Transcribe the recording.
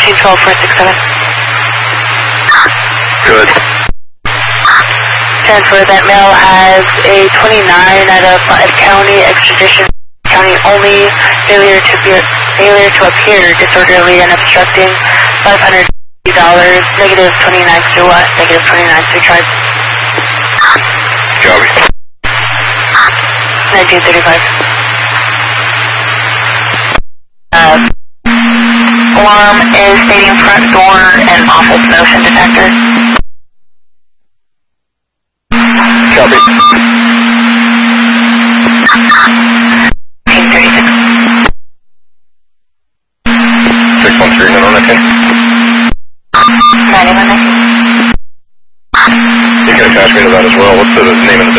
1212467. Good. 10 for that male has a 29 out of 5 county, extradition county only, failure to appear disorderly and obstructing, $500, negative 29 through what? Negative 29 through charge. Copy. 1935. Alarm is stating front door and office motion detector. Copy. 1936. 613, 9119. You can attach me to that as well. What's the name of the